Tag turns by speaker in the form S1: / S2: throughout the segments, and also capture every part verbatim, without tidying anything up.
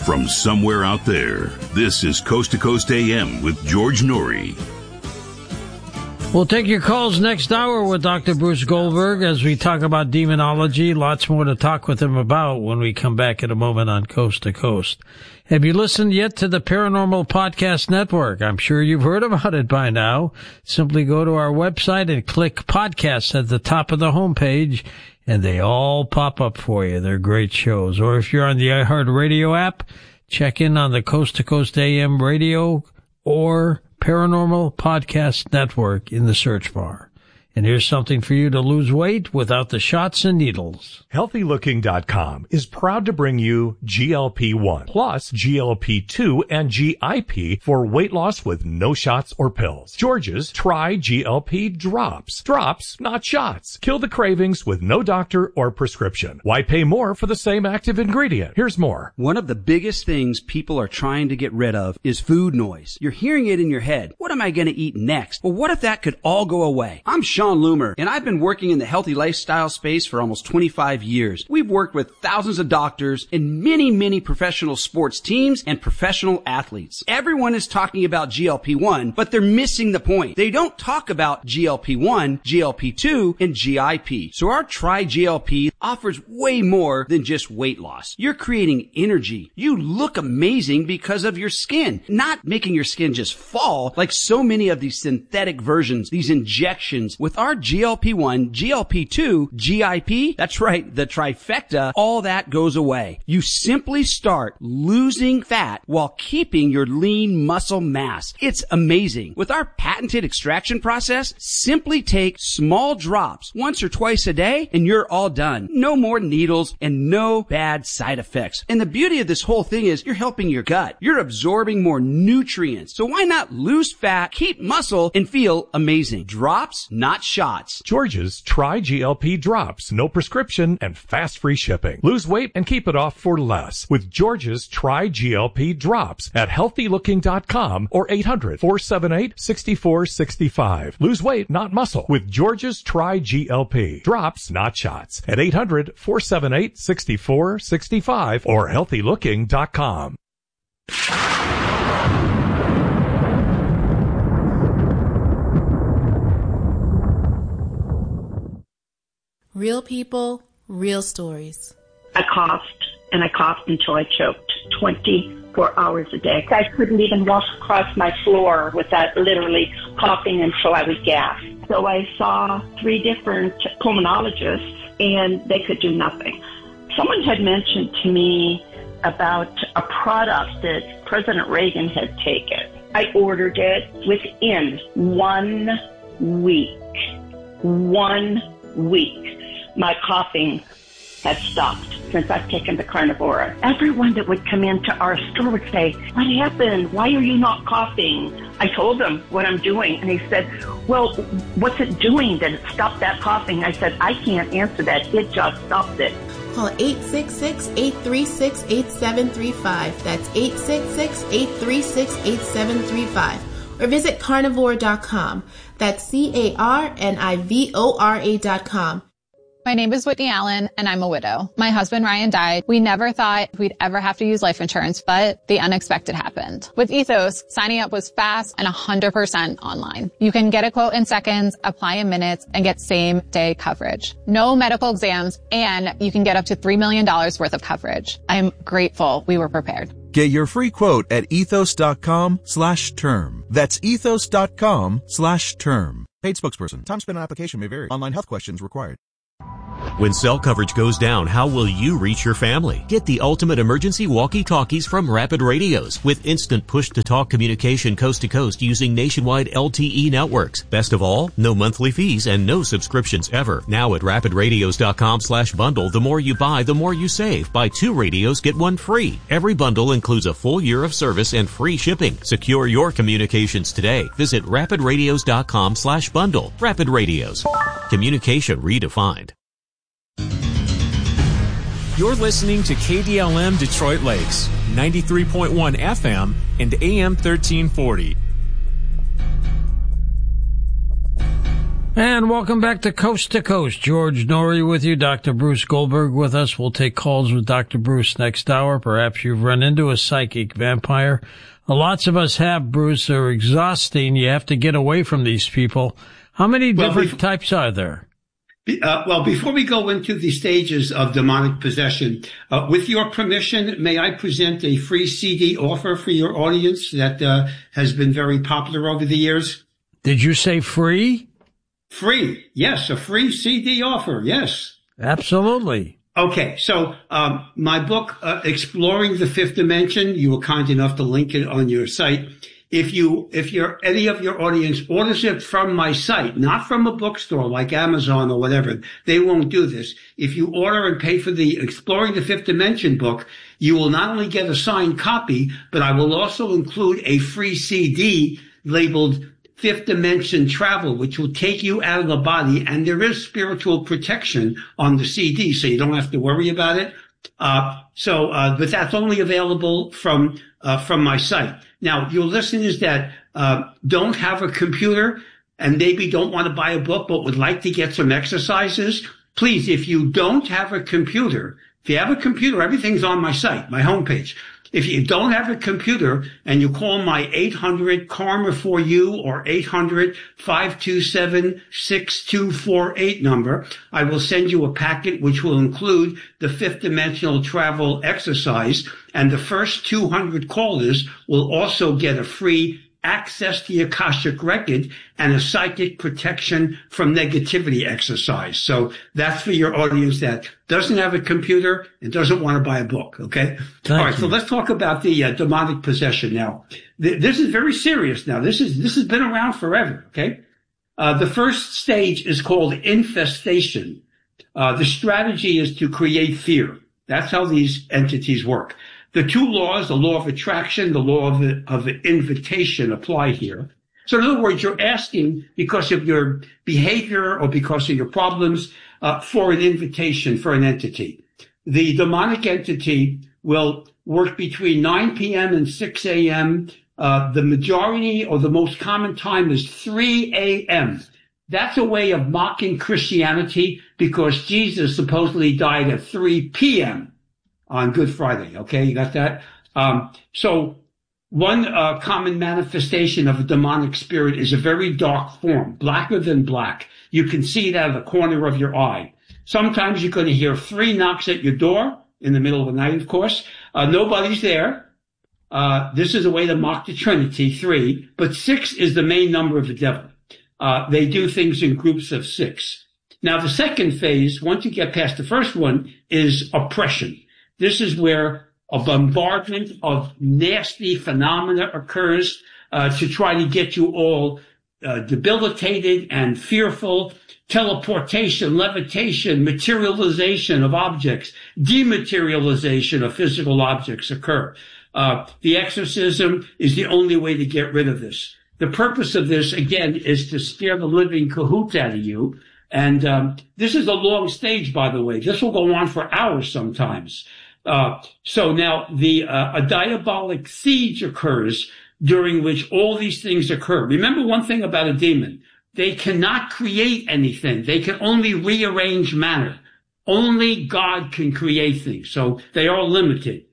S1: From somewhere out there, this is Coast to Coast A M with George Noory.
S2: We'll take your calls next hour with Doctor Bruce Goldberg as we talk about demonology. Lots more to talk with him about when we come back in a moment on Coast to Coast. Have you listened yet to the Paranormal Podcast Network? I'm sure you've heard about it by now. Simply go to our website and click podcasts at the top of the homepage, and they all pop up for you. They're great shows. Or if you're on the iHeartRadio app, check in on the Coast to Coast A M radio or Paranormal Podcast Network in the search bar. And here's something for you to lose weight without the shots and needles.
S3: Healthy Looking dot com is proud to bring you G L P one plus G L P two and G I P for weight loss with no shots or pills. George's Try G L P Drops. Drops, not shots. Kill the cravings with no doctor or prescription. Why pay more for the same active ingredient? Here's more.
S4: One of the biggest things people are trying to get rid of is food noise. You're hearing it in your head. What am I going to eat next? Well, what if that could all go away? I'm Sean Loomer, and I've been working in the healthy lifestyle space for almost twenty-five years. We've worked with thousands of doctors and many, many professional sports teams and professional athletes. Everyone is talking about G L P one, but they're missing the point. They don't talk about G L P one, G L P two, and G I P. So our Try G L P offers way more than just weight loss. You're creating energy. You look amazing because of your skin, not making your skin just fall like so many of these synthetic versions, these injections. With our G L P one, G L P two, G I P, that's right, the trifecta, all that goes away. You simply start losing fat while keeping your lean muscle mass. It's amazing. With our patented extraction process, simply take small drops once or twice a day and you're all done. No more needles and no bad side effects. And the beauty of this whole thing is you're helping your gut. You're absorbing more nutrients. So why not lose fat, keep muscle, and feel amazing? Drops, not shots.
S3: George's Try G L P Drops. No prescription and fast free shipping. Lose weight and keep it off for less with George's Try G L P Drops at Healthy Looking dot com or eight hundred, four seven eight, six four six five. Lose weight, not muscle with George's Try G L P Drops, not shots at eight hundred, four seven eight, six four six five or Healthy Looking dot com.
S5: Real people, real stories.
S6: I coughed, and I coughed until I choked twenty-four hours a day. I couldn't even walk across my floor without literally coughing until I would gasp. So I saw three different pulmonologists, and they could do nothing. Someone had mentioned to me about a product that President Reagan had taken. I ordered it within one week. One week. My coughing had stopped since I've taken the Carnivora. Everyone that would come into our store would say, "What happened? Why are you not coughing?" I told them what I'm doing, and he said, "Well, what's it doing that it stopped that coughing?" I said, "I can't answer that. It just stopped it."
S5: Call eight six six, eight three six, eight seven three five. That's eight six six, eight three six, eight seven three five. Or visit carnivore dot com. That's C A R N I V O R A dot com.
S7: My name is Whitney Allen, and I'm a widow. My husband, Ryan, died. We never thought we'd ever have to use life insurance, but the unexpected happened. With Ethos, signing up was fast and one hundred percent online. You can get a quote in seconds, apply in minutes, and get same-day coverage. No medical exams, and you can get up to three million dollars worth of coverage. I'm grateful we were prepared.
S8: Get your free quote at ethos dot com slash term. That's ethos dot com slash term. Paid spokesperson. Time spent on application may vary. Online health questions required.
S9: When cell coverage goes down, how will you reach your family? Get the ultimate emergency walkie-talkies from Rapid Radios with instant push-to-talk communication coast to coast using nationwide L T E networks. Best of all, no monthly fees and no subscriptions ever. Now at rapid radios dot com slash bundle, the more you buy, the more you save. Buy two radios, get one free. Every bundle includes a full year of service and free shipping. Secure your communications today. Visit rapid radios dot com slash bundle. Rapid Radios. Communication redefined.
S10: You're listening to K D L M Detroit Lakes, ninety-three point one F M and A M thirteen forty.
S2: And welcome back to Coast to Coast. George Noory with you, Doctor Bruce Goldberg with us. We'll take calls with Doctor Bruce next hour. Perhaps you've run into a psychic vampire. Uh, lots of us have, Bruce. They're exhausting. You have to get away from these people. How many
S11: well,
S2: different
S11: before,
S2: types are there?
S11: Uh, well, before we go into the stages of demonic possession, uh, with your permission, may I present a free C D offer for your audience that uh, has been very popular over the years?
S2: Did you say free?
S11: Free. Yes, a free C D offer. Yes.
S2: Absolutely.
S11: Okay. So, um, my book, uh, Exploring the Fifth Dimension, you were kind enough to link it on your site. If you, if you're, any of your audience orders it from my site, not from a bookstore like Amazon or whatever, they won't do this. If you order and pay for the Exploring the Fifth Dimension book, you will not only get a signed copy, but I will also include a free C D labeled Fifth Dimension Travel, which will take you out of the body, and there is spiritual protection on the C D, so you don't have to worry about it. Uh, so, uh, but that's only available from, uh, from my site. Now, your listeners that, uh, don't have a computer and maybe don't want to buy a book, but would like to get some exercises, please, if you don't have a computer, if you have a computer, everything's on my site, my homepage. If you don't have a computer and you call my eight hundred karma for you or eight hundred, five two seven, six two four eight number, I will send you a packet which will include the fifth dimensional travel exercise, and the first two hundred callers will also get a free access to the Akashic record and a psychic protection from negativity exercise. So that's for your audience that doesn't have a computer and doesn't want to buy a book. Okay.
S2: Thank
S11: All right.
S2: you.
S11: So let's talk about the uh, demonic possession now. Th- this is very serious now. This is, this has been around forever. Okay. Uh, the first stage is called infestation. Uh, the strategy is to create fear. That's how these entities work. The two laws, the law of attraction, the law of, of invitation, apply here. So in other words, you're asking because of your behavior or because of your problems uh, for an invitation for an entity. The demonic entity will work between nine p.m. and six a.m. Uh, the majority or the most common time is three a.m. That's a way of mocking Christianity because Jesus supposedly died at three p.m. on Good Friday. Okay, you got that? Um, so one uh, common manifestation of a demonic spirit is a very dark form, blacker than black. You can see it out of the corner of your eye. Sometimes you're going to hear three knocks at your door in the middle of the night, of course. Uh, nobody's there. Uh, this is a way to mock the Trinity, three. But six is the main number of the devil. Uh, they do things in groups of six. Now, the second phase, once you get past the first one, is oppression. This is where a bombardment of nasty phenomena occurs uh, to try to get you all uh, debilitated and fearful. Teleportation, levitation, materialization of objects, dematerialization of physical objects occur. Uh, the exorcism is the only way to get rid of this. The purpose of this, again, is to scare the living cahoots out of you. And um, this is a long stage, by the way. This will go on for hours sometimes. Uh, so now the, uh, a diabolic siege occurs during which all these things occur. Remember one thing about a demon. They cannot create anything. They can only rearrange matter. Only God can create things. So they are limited.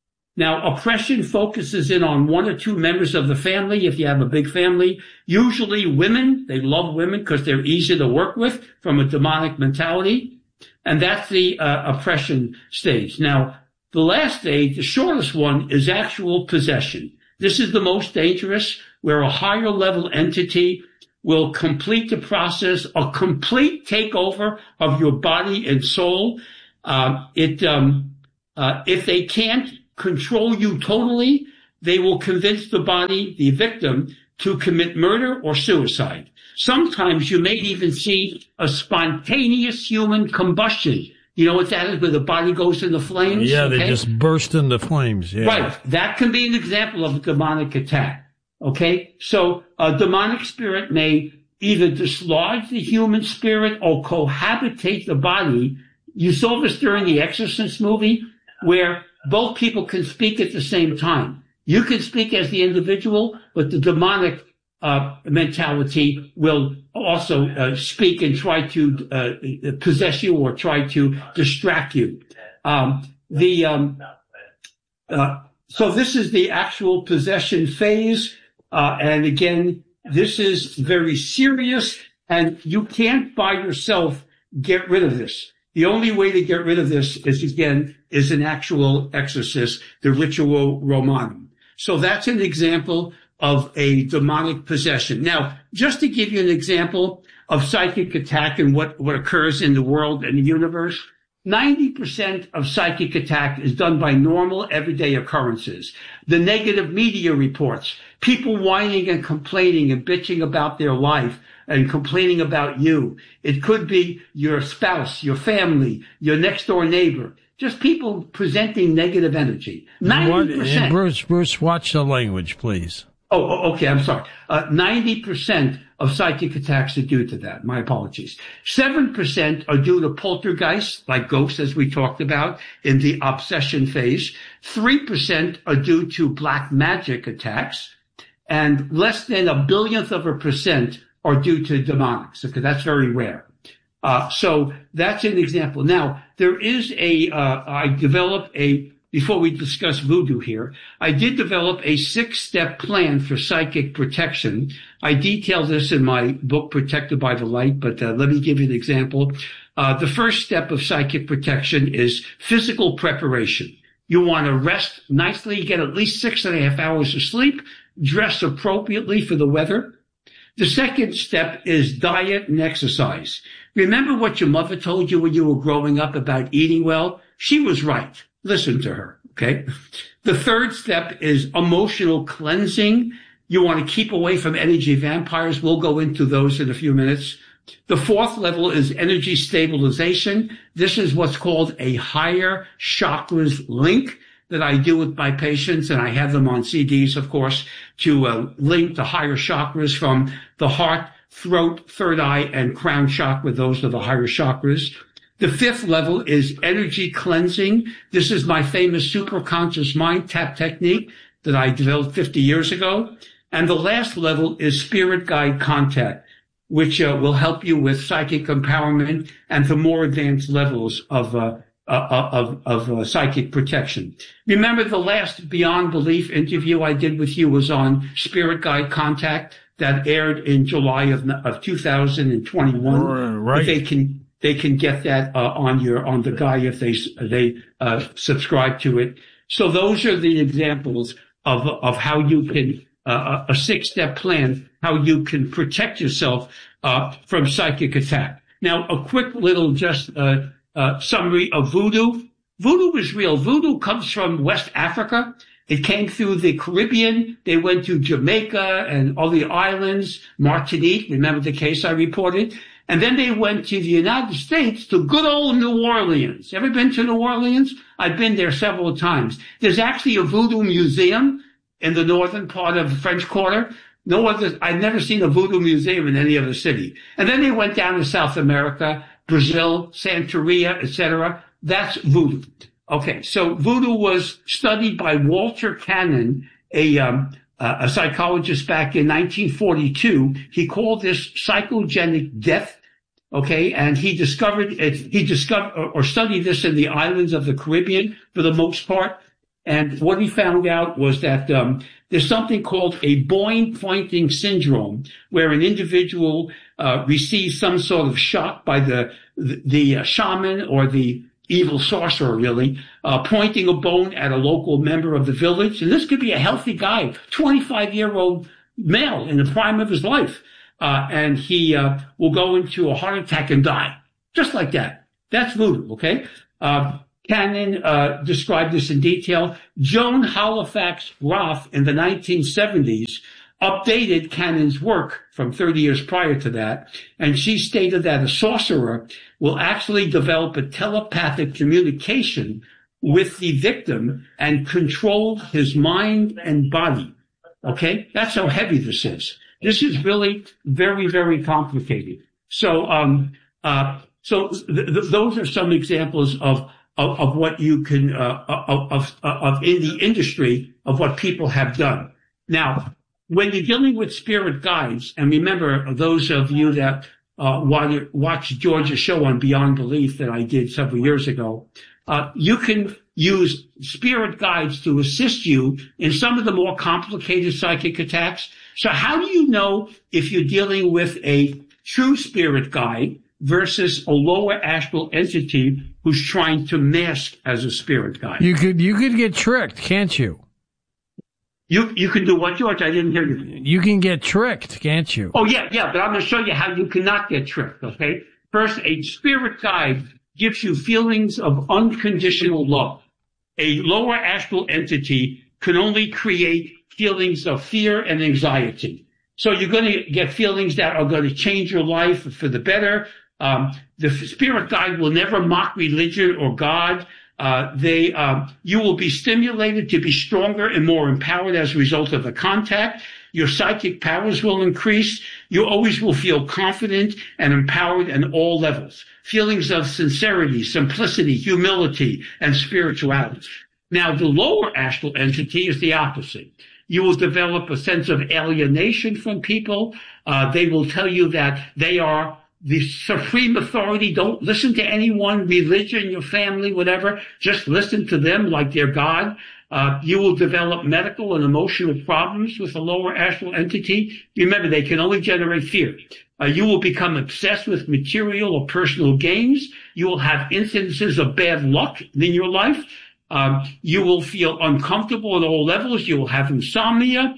S11: Now, oppression focuses in on one or two members of the family if you have a big family. Usually women. They love women because they're easy to work with from a demonic mentality. And that's the uh, oppression stage. Now, the last stage, the shortest one, is actual possession. This is the most dangerous, where a higher level entity will complete the process, a complete takeover of your body and soul. Uh, it, um, uh, if they can't control you totally, they will convince the body, the victim, to commit murder or suicide. Sometimes you may even see a spontaneous human combustion. You know what that is, where the body goes into flames?
S2: Yeah, they
S11: okay?
S2: just burst into flames. Yeah.
S11: Right. That can be an example of a demonic attack. Okay? So a demonic spirit may either dislodge the human spirit or cohabitate the body. You saw this during the Exorcist movie, where both people can speak at the same time. You can speak as the individual, but the demonic uh, mentality will also uh, speak and try to uh, possess you or try to distract you. Um, the um, uh, so this is the actual possession phase, uh, and again, this is very serious, and you can't by yourself get rid of this. The only way to get rid of this is, again, is an actual exorcist, the ritual Romanum. So that's an example of a demonic possession. Now, just to give you an example of psychic attack and what, what occurs in the world and the universe, ninety percent of psychic attack is done by normal, everyday occurrences. The negative media reports, people whining and complaining and bitching about their life and complaining about you. It could be your spouse, your family, your next door neighbor, just people presenting negative energy. ninety percent.
S2: What, Bruce, Bruce, watch the language, please.
S11: Oh, okay, I'm sorry. Uh, ninety percent of psychic attacks are due to that. My apologies. seven percent are due to poltergeists, like ghosts, as we talked about in the obsession phase. three percent are due to black magic attacks. And less than a billionth of a percent are due to demonics, because that's very rare. Uh, so that's an example. Now, there is a, uh, I developed a, before we discuss voodoo here, I did develop a six-step plan for psychic protection. I detail this in my book, Protected by the Light, but uh, let me give you an example. Uh, the first step of psychic protection is physical preparation. You want to rest nicely, get at least six and a half hours of sleep, dress appropriately for the weather. The second step is diet and exercise. Remember what your mother told you when you were growing up about eating well? She was right. Listen to her, okay? The third step is emotional cleansing. You want to keep away from energy vampires. We'll go into those in a few minutes. The fourth level is energy stabilization. This is what's called a higher chakras link that I do with my patients, and I have them on C Ds, of course, to uh, link the higher chakras from the heart, throat, third eye, and crown chakra. Those are the higher chakras. The fifth level is energy cleansing. This is my famous superconscious mind tap technique that I developed fifty years ago. And the last level is spirit guide contact, which uh, will help you with psychic empowerment and the more advanced levels of uh, uh, of, of uh, psychic protection. Remember, the last Beyond Belief interview I did with you was on spirit guide contact that aired in July of, of two thousand twenty-one.
S2: Right.
S11: But they can they can get that uh, on your on the guide if they they uh, subscribe to it. So those are the examples of of how you can uh, a six-step plan how you can protect yourself uh, from psychic attack. Now, a quick little just uh, uh, summary of voodoo. Voodoo is real. Voodoo comes from West Africa. It came through the Caribbean. They went to Jamaica and all the islands, Martinique. Remember the case I reported? And then they went to the United States, to good old New Orleans. Ever been to New Orleans? I've been there several times. There's actually a voodoo museum in the northern part of the French Quarter. No other, I've never seen a voodoo museum in any other city. And then they went down to South America, Brazil, Santeria, et cetera. That's voodoo. Okay, so voodoo was studied by Walter Cannon, a um, uh, a psychologist back in nineteen forty-two. He called this psychogenic death. Okay, and he discovered it. He discovered or, or studied this in the islands of the Caribbean for the most part. And what he found out was that um, there's something called a Boyne-Pointing syndrome, where an individual uh, receives some sort of shock by the the, the uh, shaman or the evil sorcerer, really, uh, pointing a bone at a local member of the village. And this could be a healthy guy, twenty-five-year-old male in the prime of his life. Uh, and he uh, will go into a heart attack and die, just like that. That's voodoo, okay? Uh, Cannon uh, described this in detail. Joan Halifax Roth in the nineteen seventies updated Cannon's work from thirty years prior to that, and she stated that a sorcerer will actually develop a telepathic communication with the victim and control his mind and body. Okay? That's how heavy this is. This is really very, very complicated. So, um, uh, so th- th- those are some examples of Of, of what you can, uh, of, of, of in the industry of what people have done. Now, when you're dealing with spirit guides, and remember, those of you that uh, watch George's show on Beyond Belief that I did several years ago, uh, you can use spirit guides to assist you in some of the more complicated psychic attacks. So how do you know if you're dealing with a true spirit guide versus a lower astral entity who's trying to mask as a spirit guide?
S2: You could you could get tricked, can't you?
S11: You you can do what, George? I didn't hear you.
S2: You can get tricked, can't you?
S11: Oh, yeah, yeah, but I'm going to show you how you cannot get tricked, okay? First, a spirit guide gives you feelings of unconditional love. A lower astral entity can only create feelings of fear and anxiety. So you're going to get feelings that are going to change your life for the better. Um, the spirit guide will never mock religion or God. Uh, they, um, you will be stimulated to be stronger and more empowered as a result of the contact. Your psychic powers will increase. You always will feel confident and empowered at all levels. Feelings of sincerity, simplicity, humility, and spirituality. Now, the lower astral entity is the opposite. You will develop a sense of alienation from people. Uh, they will tell you that they are the supreme authority. Don't listen to anyone, religion, your family, whatever. Just listen to them like they're God. Uh, you will develop medical and emotional problems with a lower astral entity. Remember, they can only generate fear. Uh, you will become obsessed with material or personal gains. You will have instances of bad luck in your life. Um, you will feel uncomfortable at all levels. You will have insomnia.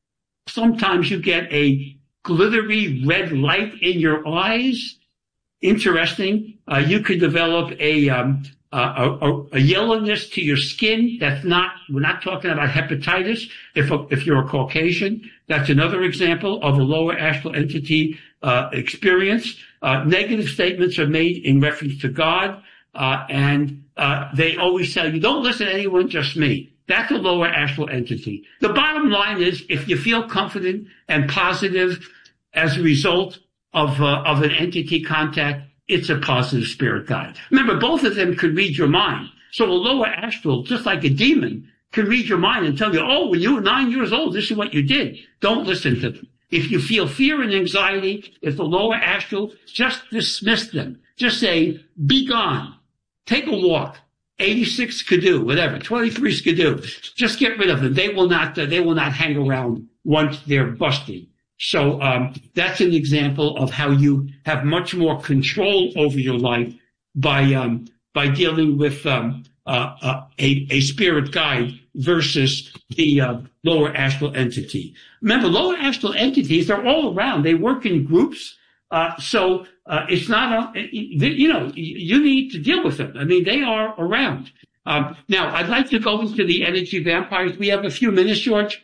S11: Sometimes you get a glittery red light in your eyes. Interesting. Uh, you could develop a, um, uh, a, a yellowness to your skin. That's not, we're not talking about hepatitis. If, a, if you're a Caucasian, that's another example of a lower astral entity, uh, experience. Uh, negative statements are made in reference to God, uh, and, uh, they always tell you, don't listen to anyone, just me. That's a lower astral entity. The bottom line is, if you feel confident and positive as a result of uh, of an entity contact, it's a positive spirit guide. Remember, both of them could read your mind. So a lower astral, just like a demon, can read your mind and tell you, oh, when you were nine years old, this is what you did. Don't listen to them. If you feel fear and anxiety, if the lower astral, just dismiss them. Just say, be gone. Take a walk. eighty-six could do, whatever. twenty-three could do. Just get rid of them. They will not, uh, they will not hang around once they're busted. So, um, that's an example of how you have much more control over your life by, um, by dealing with, um, uh, uh, a, a spirit guide versus the, uh, lower astral entity. Remember, lower astral entities, they're all around. They work in groups. Uh, so, uh, it's not, a, you know, you need to deal with them. I mean, they are around. Um, now, I'd like to go into the energy vampires. We have a few minutes, George?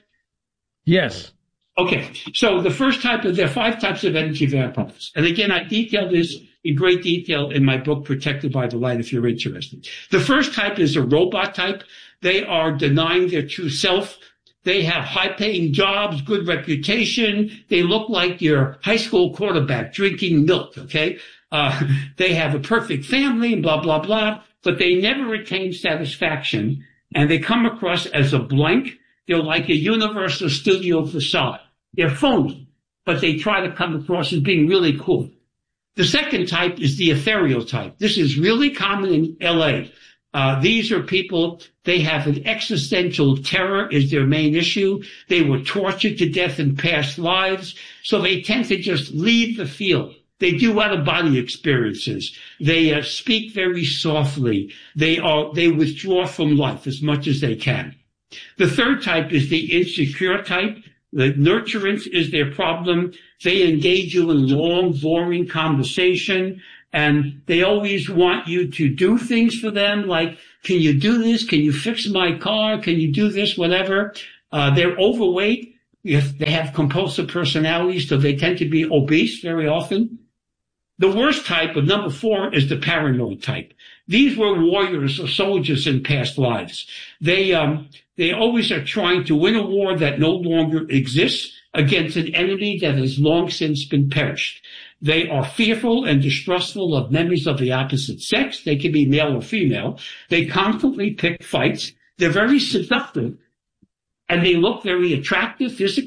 S2: Yes.
S11: Okay. So the first type of, there are five types of energy vampires. And again, I detail this in great detail in my book, Protected by the Light, if you're interested. The first type is a robot type. They are denying their true self. They have high-paying jobs, good reputation. They look like your high school quarterback drinking milk, okay? Uh, they have a perfect family, blah, blah, blah, but they never attain satisfaction, and they come across as a blank. They're like a Universal Studio facade. They're phony, but they try to come across as being really cool. The second type is the ethereal type. This is really common in L A. Uh, these are people, they have an existential terror is their main issue. They were tortured to death in past lives, so they tend to just leave the field. They do out-of-body experiences. They uh, speak very softly. They are, they withdraw from life as much as they can. The third type is the insecure type. The nurturance is their problem. They engage you in long, boring conversation, and they always want you to do things for them, like, can you do this? Can you fix my car? Can you do this? Whatever. Uh, they're overweight. They have compulsive personalities, so they tend to be obese very often. The worst type, of number four, is the paranoid type. These were warriors or soldiers in past lives. They, um, they always are trying to win a war that no longer exists against an enemy that has long since been perished. They are fearful and distrustful of members of the opposite sex. They can be male or female. They constantly pick fights. They're very seductive, and they look very attractive physically,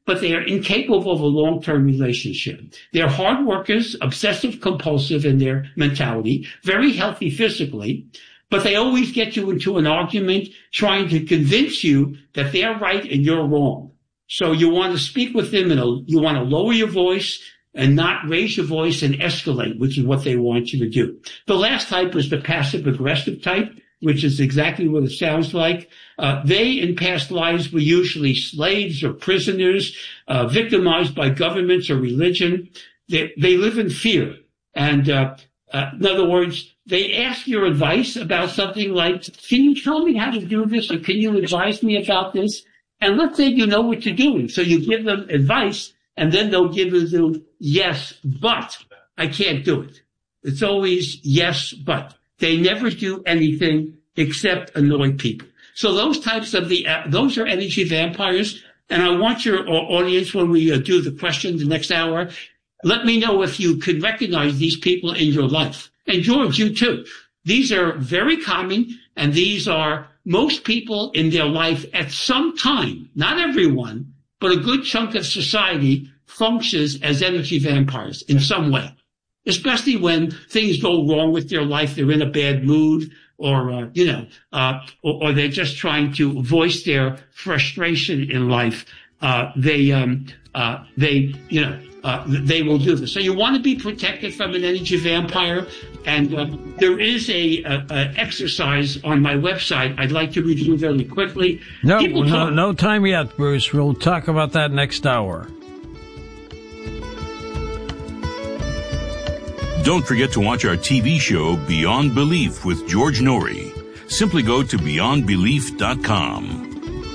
S11: but they are incapable of a long-term relationship. They're hard workers, obsessive compulsive in their mentality, very healthy physically, but they always get you into an argument trying to convince you that they're right and you're wrong. So you want to speak with them and you want to lower your voice and not raise your voice and escalate, which is what they want you to do. The last type was the passive-aggressive type, which is exactly what it sounds like. Uh, they, in past lives, were usually slaves or prisoners, uh, victimized by governments or religion. They, they live in fear. And uh, uh, in other words, they ask your advice about something like, can you tell me how to do this, or can you advise me about this? And let's say you know what to do. And so you give them advice, and then they'll give you, yes, but I can't do it. It's always yes, but. They never do anything except annoy people. So those types of the, uh, those are energy vampires. And I want your audience, when we uh, do the question the next hour, let me know if you can recognize these people in your life. And George, you too. These are very common, and these are most people in their life at some time, not everyone, but a good chunk of society functions as energy vampires in some way, especially when things go wrong with their life. They're in a bad mood, or, uh, you know, uh, or, or they're just trying to voice their frustration in life. Uh, they, um, uh, they, you know, uh, they will do this. So you want to be protected from an energy vampire. And uh, there is a, a, a exercise on my website I'd like to review very quickly.
S2: No,
S11: People
S2: no,
S11: talk-
S2: no time yet, Bruce. We'll talk about that next hour.
S1: Don't forget to watch our T V show Beyond Belief with George Norrie. Simply go to beyond belief dot com.